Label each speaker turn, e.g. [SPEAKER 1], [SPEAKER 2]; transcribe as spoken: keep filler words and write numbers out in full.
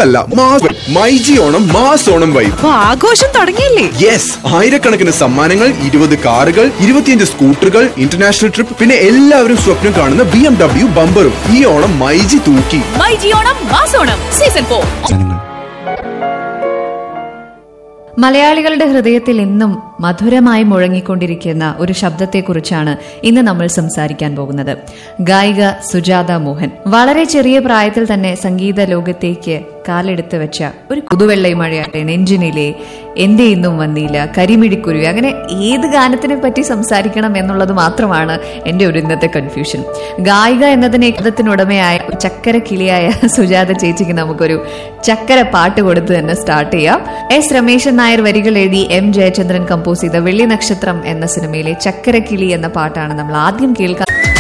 [SPEAKER 1] അല്ല, mass myG Onam mass Onam vibe.
[SPEAKER 2] ആഘോഷം തുടങ്ങിയില്ലേ?
[SPEAKER 1] യെസ്, ആയിരക്കണക്കിന് സമ്മാനങ്ങൾ, ഇരുപത് കാറുകൾ, ഇരുപത്തിയഞ്ച് സ്കൂട്ടറുകൾ, ഇന്റർനാഷണൽ ട്രിപ്പ്, പിന്നെ എല്ലാവരും സ്വപ്നം കാണുന്ന ബി എം ഡബ്ല്യു ബമ്പറും. ഈ ഓണം മൈജി തൂക്കി.
[SPEAKER 2] MyG Onam mass Onam season four.
[SPEAKER 3] മലയാളികളുടെ ഹൃദയത്തിൽ എന്നും മധുരമായി മുഴങ്ങിക്കൊണ്ടിരിക്കുന്ന ഒരു ശബ്ദത്തെക്കുറിച്ചാണ് ഇന്ന് നമ്മൾ സംസാരിക്കാൻ പോകുന്നത്. ഗായിക സുജാത മോഹൻ വളരെ ചെറിയ പ്രായത്തിൽ തന്നെ സംഗീത ലോകത്തേക്ക് കാലെടുത്ത് വെച്ച ഒരു പുതുവെള്ളൈ മഴയാട്ടെ, നെഞ്ചിനിലെ, എന്റെ ഇന്നും വന്നില്ല, കരിമിടിക്കുരുവി, അങ്ങനെ ഏത് ഗാനത്തിനെ പറ്റി സംസാരിക്കണം എന്നുള്ളത് മാത്രമാണ് എന്റെ ഒരു ഇന്നത്തെ കൺഫ്യൂഷൻ. ഗായിക എന്നതിനെ ഗതത്തിനുടമയായ ചക്കര കിളിയായ സുജാത ചേച്ചിക്ക് നമുക്കൊരു ചക്കര പാട്ട് കൊടുത്ത് തന്നെ സ്റ്റാർട്ട് ചെയ്യാം. എസ് രമേശൻ നായർ വരികൾ എഴുതി എം ജയചന്ദ്രൻ കമ്പോസ് ചെയ്ത വെള്ളി നക്ഷത്രം എന്ന സിനിമയിലെ ചക്കര കിളി എന്ന പാട്ടാണ് നമ്മൾ ആദ്യം കേൾക്കാൻ